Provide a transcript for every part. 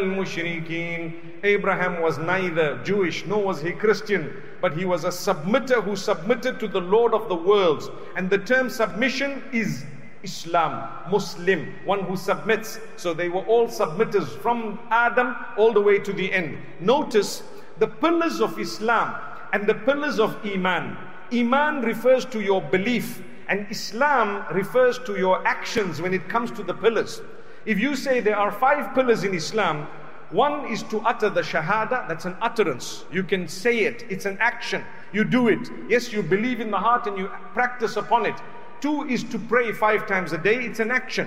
al-mushrikeen. Abraham was neither Jewish nor was he Christian, but he was a submitter who submitted to the Lord of the worlds. And the term submission is Islam, Muslim, one who submits. So they were all submitters from Adam all the way to the end. Notice the pillars of Islam and the pillars of Iman. Iman refers to your belief, and Islam refers to your actions when it comes to the pillars. If you say there are 5 pillars in Islam, one is to utter the Shahada, that's an utterance. You can say it, it's an action. You do it. Yes, you believe in the heart and you practice upon it. 2 is to pray 5 times a day, it's an action.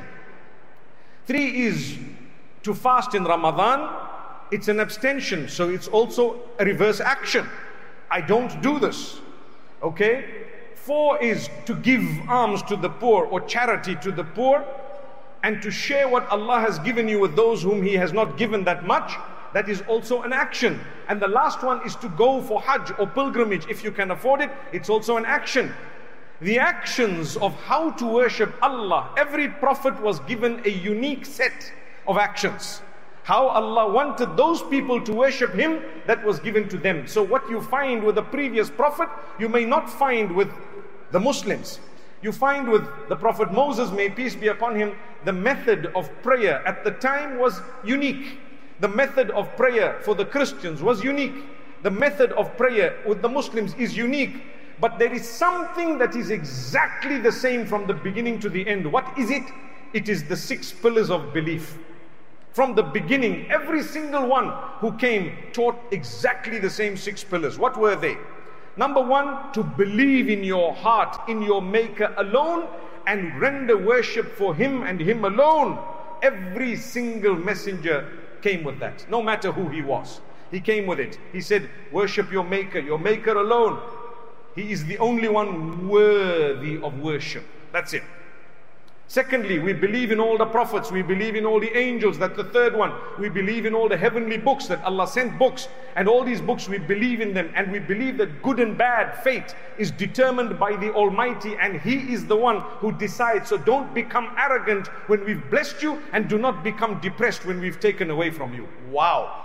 3 is to fast in Ramadan, it's an abstention, so it's also a reverse action. I don't do this. Okay? 4 is to give alms to the poor or charity to the poor, and to share what Allah has given you with those whom He has not given that much. That is also an action. And the last one is to go for Hajj or pilgrimage. If you can afford it, it's also an action. The actions of how to worship Allah, every prophet was given a unique set of actions. How Allah wanted those people to worship Him, that was given to them. So what you find with the previous prophet, you may not find with the Muslims. You find with the Prophet Moses, may peace be upon him, the method of prayer at the time was unique. The method of prayer for the Christians was unique. The method of prayer with the Muslims is unique. But there is something that is exactly the same from the beginning to the end. What is it? It is the 6 pillars of belief. From the beginning, every single one who came taught exactly the same 6 pillars. What were they? Number 1, to believe in your heart, in your Maker alone, and render worship for Him and Him alone. Every single messenger came with that, no matter who he was. He came with it. He said, worship your Maker alone. He is the only one worthy of worship. That's it. Secondly, we believe in all the prophets. We believe in all the angels. That's the third one. We believe in all the heavenly books, that Allah sent books. And all these books, we believe in them. And we believe that good and bad fate is determined by the Almighty. And He is the one who decides. So don't become arrogant when we've blessed you. And do not become depressed when we've taken away from you. Wow.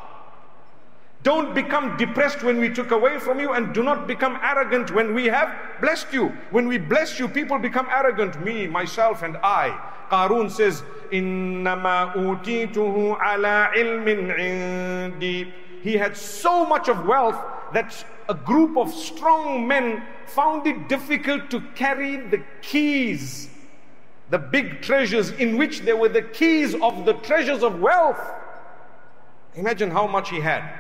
Don't become depressed when we took away from you, and do not become arrogant when we have blessed you. When we bless you, people become arrogant. Me, myself, and I. Qarun says, إِنَّمَا أُوتِيتُهُ عَلَىٰ عِلْمٍ عِنْدِي. He had so much of wealth that a group of strong men found it difficult to carry the keys, the big treasures in which there were the keys of the treasures of wealth. Imagine how much he had.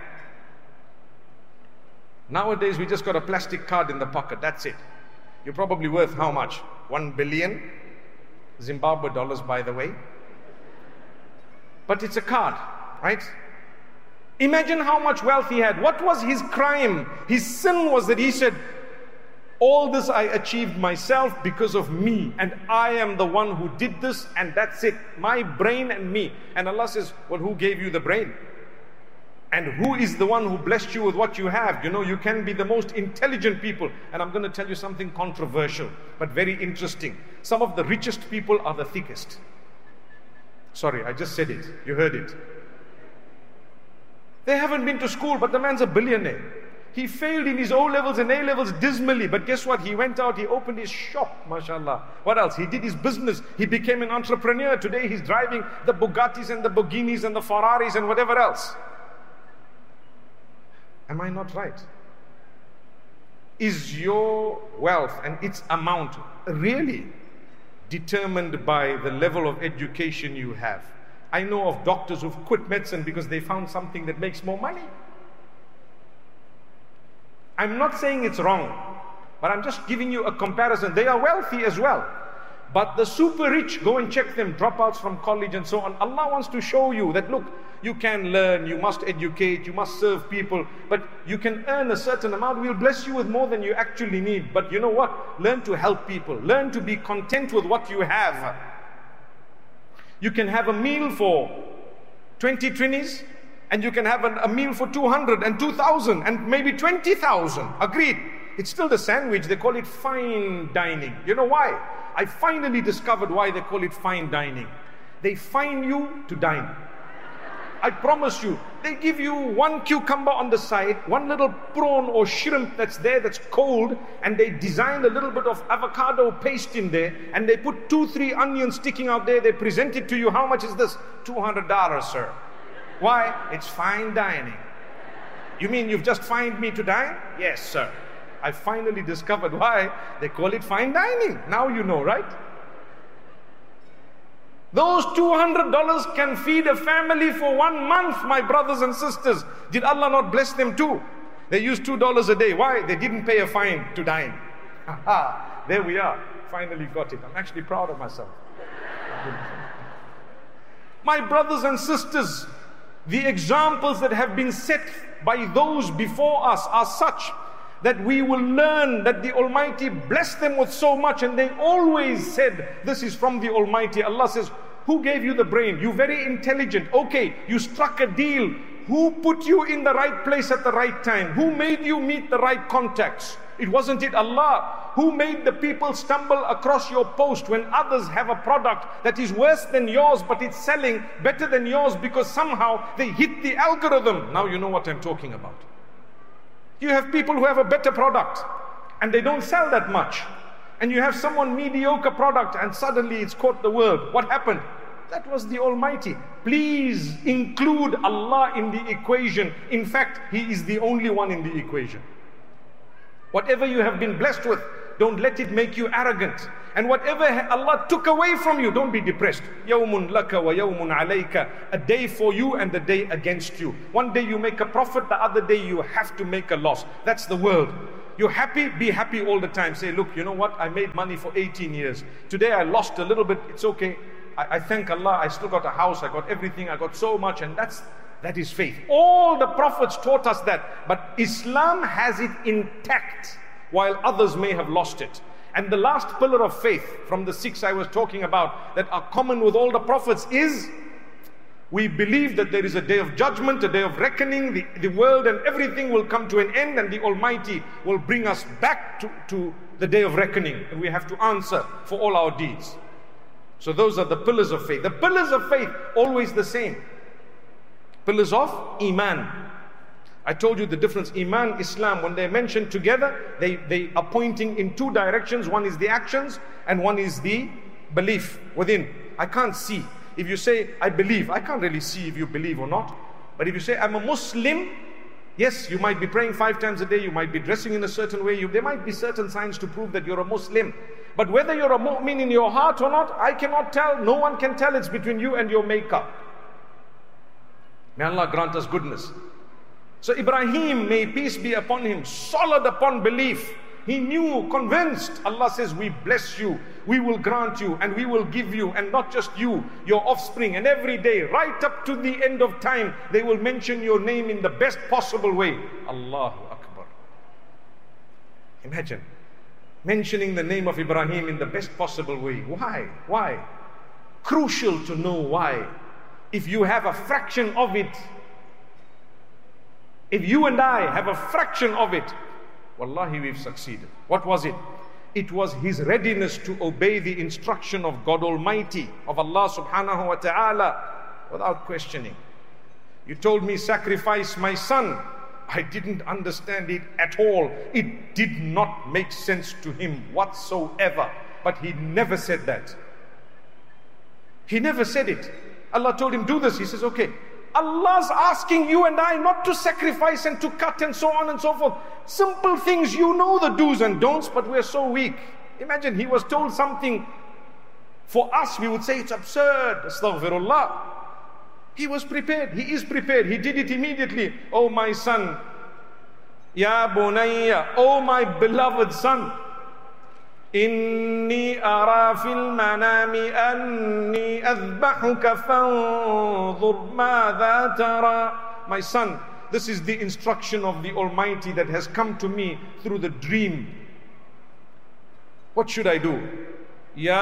Nowadays, we just got a plastic card in the pocket. That's it. You're probably worth how much? 1 billion Zimbabwe dollars, by the way. But it's a card, right? Imagine how much wealth he had. What was his crime? His sin was that he said, all this I achieved myself because of me, and I am the one who did this, and that's it. My brain and me. And Allah says, well, who gave you the brain? And who is the one who blessed you with what you have? You know, you can be the most intelligent people. And I'm going to tell you something controversial, but very interesting. Some of the richest people are the thickest. Sorry, I just said it. You heard it. They haven't been to school, but the man's a billionaire. He failed in his O-levels and A-levels dismally. But guess what? He went out, he opened his shop, mashallah. What else? He did his business. He became an entrepreneur. Today he's driving the Bugattis and the Boginis and the Ferraris and whatever else. Am I not right? Is your wealth and its amount really determined by the level of education you have? I know of doctors who've quit medicine because they found something that makes more money. I'm not saying it's wrong, but I'm just giving you a comparison. They are wealthy as well. But the super rich, go and check them, dropouts from college and so on. Allah wants to show you that, look, you can learn, you must educate, you must serve people, but you can earn a certain amount. We'll bless you with more than you actually need. But you know what? Learn to help people. Learn to be content with what you have. You can have a meal for 20 twenties, and you can have a meal for 200 and 2,000 and maybe 20,000. Agreed. It's still the sandwich. They call it fine dining. You know why? I finally discovered why they call it fine dining. They fine you to dine. I promise you, they give you one cucumber on the side, one little prawn or shrimp that's there that's cold, and they design a little bit of avocado paste in there, and they put 2-3 onions sticking out there. They present it to you. How much is this? $200, sir. Why? It's fine dining. You mean you've just fined me to dine? Yes, sir. I finally discovered why they call it fine dining. Now you know, right? Those $200 can feed a family for 1 month, my brothers and sisters. Did Allah not bless them too? They use $2 a day. Why? They didn't pay a fine to dine. There we are. Finally got it. I'm actually proud of myself. My brothers and sisters, the examples that have been set by those before us are such that we will learn that the Almighty blessed them with so much, and they always said, this is from the Almighty. Allah says, who gave you the brain? You're very intelligent. Okay, you struck a deal. Who put you in the right place at the right time? Who made you meet the right contacts? Wasn't it Allah? Who made the people stumble across your post when others have a product that is worse than yours, but it's selling better than yours because somehow they hit the algorithm? Now you know what I'm talking about. You have people who have a better product and they don't sell that much. And you have someone mediocre product and suddenly it's caught the world. What happened? That was the Almighty. Please include Allah in the equation. In fact, He is the only one in the equation. Whatever you have been blessed with, don't let it make you arrogant. And whatever Allah took away from you, don't be depressed. يَوْمٌ لَكَ وَيَوْمٌ عَلَيْكَ. A day for you and a day against you. One day you make a profit, the other day you have to make a loss. That's the world. You're happy, be happy all the time. Say, look, you know what? I made money for 18 years. Today I lost a little bit. It's okay. I thank Allah. I still got a house. I got everything. I got so much. And that is faith. All the prophets taught us that. But Islam has it intact while others may have lost it. And the last pillar of faith from the 6 I was talking about that are common with all the prophets is we believe that there is a day of judgment, a day of reckoning. The world and everything will come to an end and the Almighty will bring us back to the day of reckoning. And we have to answer for all our deeds. So those are the pillars of faith. The pillars of faith, always the same. Pillars of Iman. I told you the difference. Iman, Islam, when they're mentioned together, they are pointing in 2 directions. One is the actions and one is the belief within. I can't see. If you say, I believe, I can't really see if you believe or not. But if you say, I'm a Muslim, yes, you might be praying 5 times a day, you might be dressing in a certain way, there might be certain signs to prove that you're a Muslim. But whether you're a mu'min in your heart or not, I cannot tell. No one can tell. It's between you and your maker. May Allah grant us goodness. So Ibrahim, may peace be upon him, solid upon belief. He knew, convinced. Allah says, we bless you, we will grant you, and we will give you, and not just you, your offspring. And every day, right up to the end of time, they will mention your name in the best possible way. Allahu Akbar. Imagine, mentioning the name of Ibrahim in the best possible way. Why? Why? Crucial to know why. If you have a fraction of it, if you and I have a fraction of it, wallahi, we've succeeded. What was it? It was his readiness to obey the instruction of God Almighty, of Allah subhanahu wa ta'ala, without questioning. You told me, sacrifice my son. I didn't understand it at all. It did not make sense to him whatsoever. But he never said that. He never said it. Allah told him, do this. He says, okay. Allah's asking you and I not to sacrifice and to cut and so on and so forth. Simple things, you know the do's and don'ts, but we're so weak. Imagine he was told something. For us, we would say it's absurd. Astaghfirullah. He was prepared. He is prepared. He did it immediately. Oh my son. Ya bunayya. Oh my beloved son. Inni ara fil manami anni adhbahuka fanzur madha tara. My son, this is the instruction of the Almighty that has come to me through the dream. What should I do? Ya